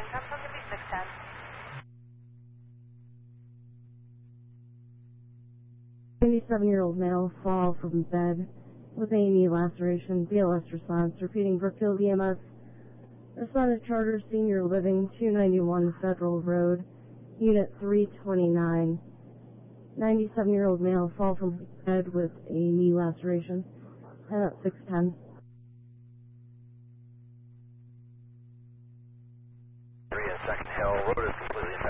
That's going to be 610. 97-year-old male fall from bed with A&E laceration. BLS response. Repeating Brookfield EMS. Responded Charter Senior Living, 291 Federal Road, Unit 329. 97-year-old male fall from bed with a knee laceration. And at 610. 3 and Second Hill, road is completely